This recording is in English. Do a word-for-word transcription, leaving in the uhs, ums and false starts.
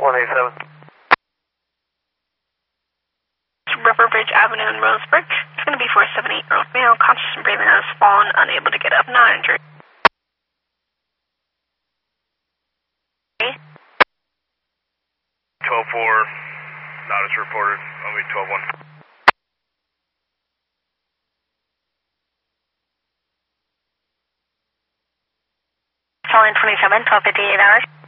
one eight seven. River Bridge Avenue in Roseburg. It's going to be for a seventy-eight-year-old male, conscious and breathing, has fallen, unable to get up, not injured. twelve four, notice reported, only twelve one. Calling twenty-seven, twelve fifty-eight hours.